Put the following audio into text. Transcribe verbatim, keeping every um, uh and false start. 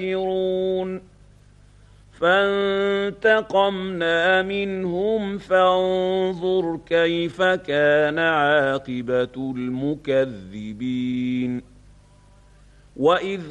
يَسْتَكْبِرُونَ فَانتَقَمْنَا مِنْهُمْ فَانظُرْ كَيْفَ كَانَ عَاقِبَةُ الْمُكَذِّبِينَ وَإِذْ